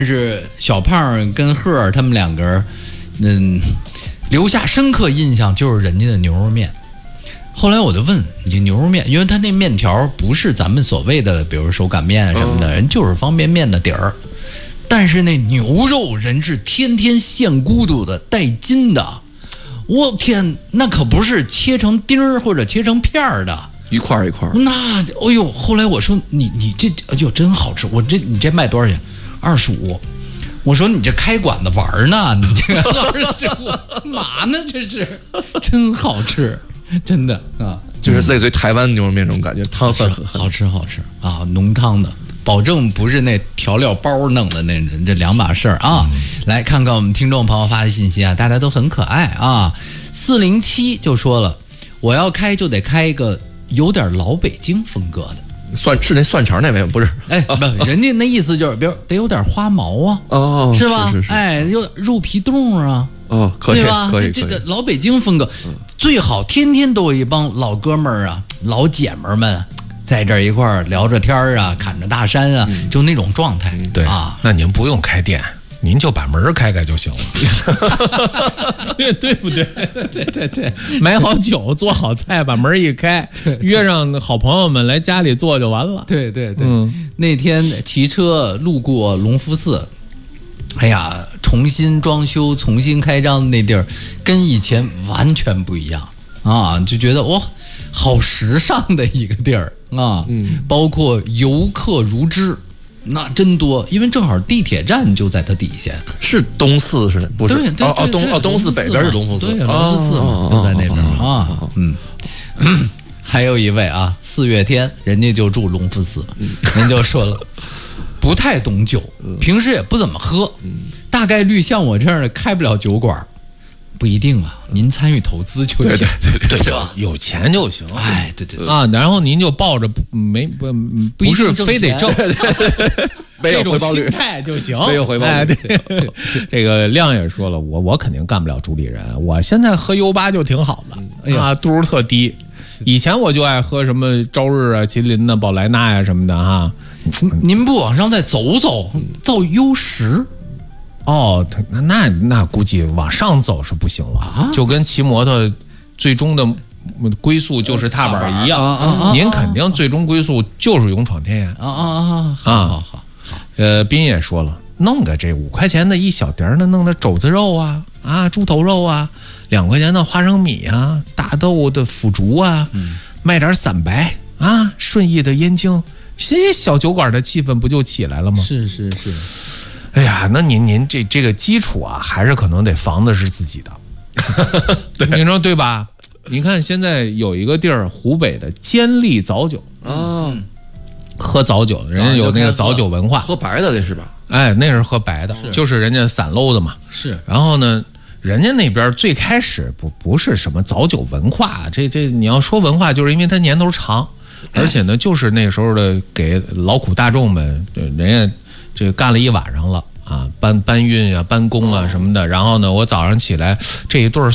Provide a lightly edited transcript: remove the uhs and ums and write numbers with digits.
是小胖跟赫儿他们两个人，留下深刻印象就是人家的牛肉面。后来我就问你牛肉面，因为他那面条不是咱们所谓的，比如手擀面什么的，人就是方便面的底儿。但是那牛肉人是天天现咕嘟的，带筋的。我天，那可不是切成丁儿或者切成片儿的， 一块儿一块儿。 那哎呦，后来我说你这哎呦真好吃，你这卖多少钱？25。我说你这开馆子玩呢，你这个25嘛呢？这是真好吃，真的啊， 就是类似于台湾牛肉面这种感觉，汤很好吃啊，浓汤的。保证不是那调料包弄的那人，这两码事儿啊！来看看我们听众朋友发的信息啊，大家都很可爱啊。407就说了，我要开就得开一个有点老北京风格的。 是那蒜肠那位不是？ 哎，不，人家那意思就是，比如得有点花毛啊， 哦， 是吧？ 是哎，有肉皮冻啊， 哦，可以， 对吧？ 可以， 这个老北京风格最好，天天都有一帮老哥们儿啊、老姐们儿们。在这儿一块儿聊着天儿啊，侃着大山啊，就那种状态。 对啊， 那您不用开店，您就把门开就行了，对不对？ 对， 买好酒，做好菜，把门一开，约上好朋友们来家里坐就完了。 对，那天骑车路过隆福寺，哎呀，重新装修、重新开张的那地儿，跟以前完全不一样啊，就觉得哇，好时尚的一个地儿。啊，包括游客如织，那真多，因为正好地铁站就在它底下。 是东四是不是？ 对， 东四北边是隆福寺， 对，隆福寺嘛，就在那边啊。还有一位啊，4月天，人家就住隆福寺，人就说了，不太懂酒，平时也不怎么喝，大概率像我这样的开不了酒馆。不一定啊，您参与投资就行， 对吧？有钱就行。 哎，对啊，然后您就抱着不是非得挣， 没有回报率心态就行， 没有回报率。 哎，对，这个亮也说了，我肯定干不了主理人，我现在喝优巴就挺好的啊，度数特低。以前我就爱喝什么朝日啊、麒麟呐、宝莱纳呀什么的哈。 您不往上再走走，造U10。 哦，那估计往上走是不行了，就跟骑摩托最终的归宿就是踏板一样，您肯定最终归宿就是勇闯天涯好。 斌也说了，弄个这5块钱的一小碟儿的，弄的肘子肉啊，猪头肉啊，2块钱的花生米啊，大豆的腐竹啊，卖点散白啊，顺义的燕京，小酒馆的气氛不就起来了吗？ 是。 哎呀，那您这个基础啊，还是可能得房子是自己的，你说对吧？你看现在有一个地儿，湖北的监利早酒，喝早酒，人家有那个早酒文化， 喝白的那是吧？ 哎，那是喝白的，就是人家散漏的嘛。 是， 然后呢，人家那边最开始不是什么早酒文化，这你要说文化，就是因为它年头长，而且呢，就是那时候的给劳苦大众们，人家。这个干了一晚上了啊，搬运啊、搬工啊什么的，然后呢，我早上起来这一对